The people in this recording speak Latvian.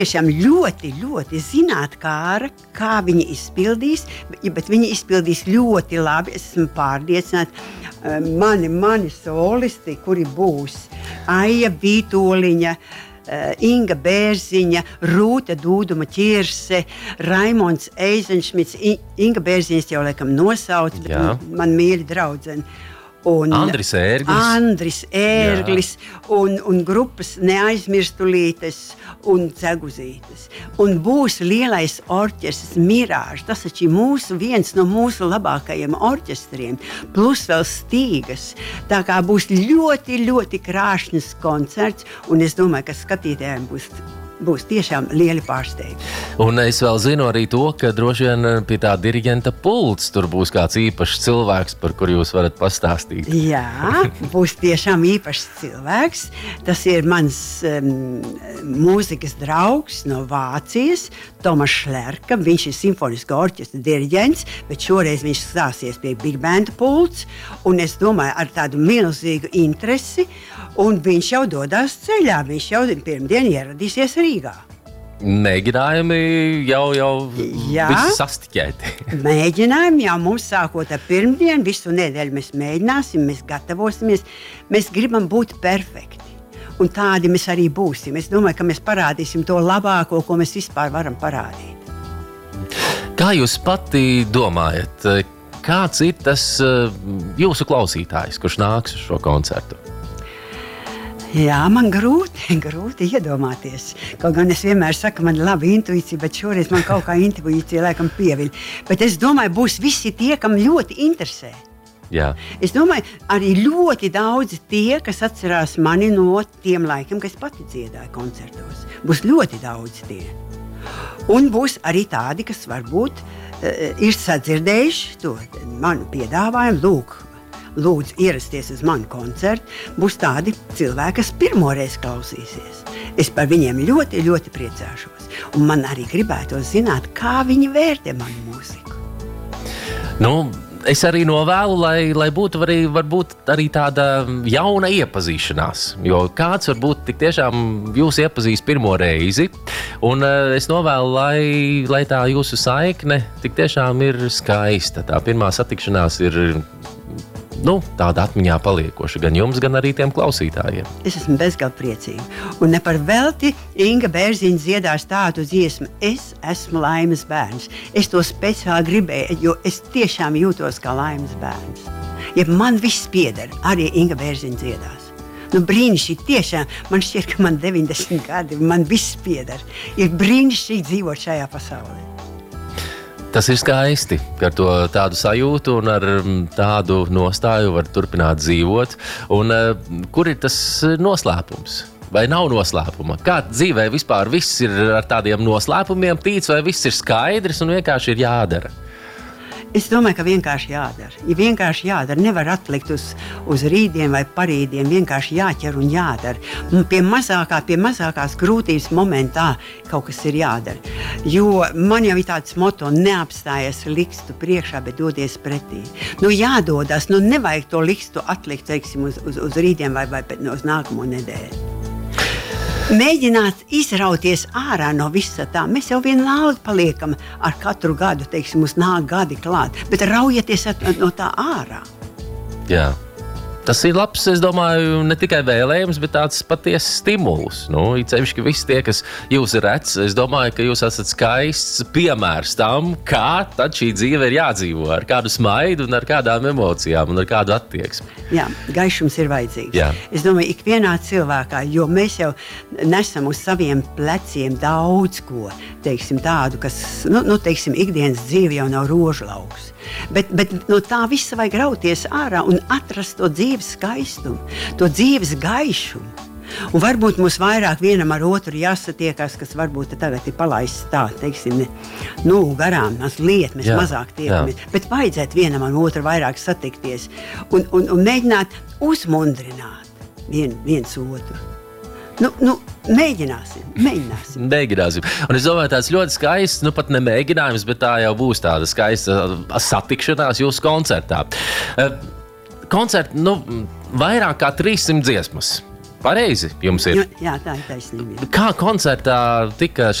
Tiešām ļoti, ļoti zināt, kā viņi izpildīs, bet viņi izpildīs ļoti labi. Es esmu pārliecināta, mani solisti, kuri būs Aija Vītoliņa, Inga Bērziņa, Rūta Dūduma Ķirse, Raimonds Eizenšmits, Inga Bērziņas jau laikam nosauc, bet man mīļa draudzene. Un Andris Ērglis un grupas Neaizmirstulītes un Ceguzītes. Un būs lielais orķestris Mirāžs. Tas taču ir viens no mūsu labākajiem orķestriem. Plus vēl Stīgas. Tā kā būs ļoti, ļoti krāšņs koncerts. Un es domāju, ka skatītājiem būs tiešām lieli pārsteigumi. Un es vēl zinu arī to, ka droši vien pie tā diriģenta pults tur būs kāds īpašs cilvēks, par kuru jūs varat pastāstīt. Jā, būs tiešām īpašs cilvēks. Tas ir mans mūzikas draugs no Vācijas, Tomas Šlerka. Viņš ir simfoniskā orķestra diriģents, bet šoreiz viņš stāsies pie Big Band pults. Un es domāju, ar tādu milzīgu interesi. Un viņš jau dodas ceļā. Viņš jau pirmdien ieradīsies Rīgā. Mēģinājumi jau visi sastiķēti. Mēģinājumi jau mums sākot ar pirmdienu, visu nedēļu mēs mēģināsim, mēs gatavosimies. Mēs gribam būt perfekti. Un tādi mēs arī būsim. Es domāju, ka mēs parādīsim to labāko, ko mēs vispār varam parādīt. Kā jūs pati domājat, kāds ir tas jūsu klausītājs, kurš nāks uz šo koncertu? Jā, man grūti iedomāties. Kaut gan es vienmēr saku, man ir laba intuīcija, bet šoreiz man kaut kā intuīcija laikam pieviļ. Bet es domāju, būs visi tie, kam ļoti interesē. Jā. Es domāju, arī ļoti daudzi tie, kas atcerās mani no tiem laikiem, kas pati dziedāja koncertos. Būs ļoti daudzi tie. Un būs arī tādi, kas varbūt ir sadzirdējuši to manu piedāvājumu, lūdzu ierasties uz manu koncertu. Būs tādi cilvēki, kas pirmoreiz klausīsies. Es par viņiem ļoti, ļoti priecāšos. Un man arī gribētu zināt, kā viņi vērtē manu mūziku. Es arī novēlu, lai būtu varbūt arī tāda jauna iepazīšanās. Jo kāds varbūt tik tiešām jūs iepazīst pirmo reizi. Un es novēlu, lai tā jūsu saikne tik tiešām ir skaista. Tā pirmā satikšanās ir tāda atmiņā paliekoša gan jums, gan arī tiem klausītājiem. Es esmu bezgalīgi priecīga. Un ne par velti Inga Bērziņa dziedās tādu dziesmu. Es esmu laimes bērns. Es to speciāli gribēju, jo es tiešām jūtos kā laimes bērns. Ja man viss pieder, arī Inga Bērziņa dziedās. Brīnišķīgi, tiešām. Man šķiet, ka man 90 gadi, man viss pieder. Ir brīnišķīgi dzīvot šajā pasaulē. Tas ir skaisti, ka ar to tādu sajūtu un ar tādu nostāju var turpināt dzīvot. Un kur ir tas noslēpums? Vai nav noslēpuma? Kā dzīvē vispār viss ir ar tādiem noslēpumiem tīts, vai viss ir skaidrs un vienkārši ir jādara? Es domāju, ka vienkārši jādara. Ja vienkārši jādara, nevar atlikt uz rītdien vai parītdien, vienkārši jāķer un jādara. Un pie mazākās grūtības momentā kaut kas ir jādara. Jo man jau ir tāds moto, neapstājies likstu priekšā, bet dodies pretī. Jādodas, nevajag to likstu atlikt, teiksim, uz rītdien vai uz nākamo nedēļu. Mēģināt izrauties ārā no visa tā. Mēs jau vienalga paliekam ar katru gadu, teiksim, mums nāk gadi klāt, bet raujieties no tā ārā. Jā. Tas ir labs, es domāju, ne tikai vēlējums, bet tāds patiesas stimuls. Cevišķi, ka visi tie, kas jūs redz, es domāju, ka jūs esat skaists piemērs tam, kā tad šī dzīve ir jādzīvo, ar kādu smaidu un ar kādām emocijām un ar kādu attieksmi. Jā, gaišums ir vajadzīgs. Jā. Es domāju, ikvienā cilvēkā, jo mēs jau nesam uz saviem pleciem daudz ko, teiksim, tādu, kas, teiksim, ikdienas dzīve jau nav rožlauks. Bet no tā visa vajag rauties ārā un atrast to dzīves skaistumu, to dzīves gaišumu. Un varbūt mums vairāk vienam ar otru jāsatiekās, kas varbūt tagad ir palaists tā, teiksim, garām mazliet, mēs mazāk tiekamies. Bet vajadzētu vienam ar otru vairāk satikties un mēģināt uzmundrināt viens otru. Mēģināsim. Un es domāju, tāds ļoti skaists, pat ne mēģinājums, bet tā jau būs tāda skaista satikšanās jūsu koncertā. Koncerti, vairāk kā 300 dziesmas. Pareizi jums ir. Jā, tā ir taisnība. Kā koncertā tika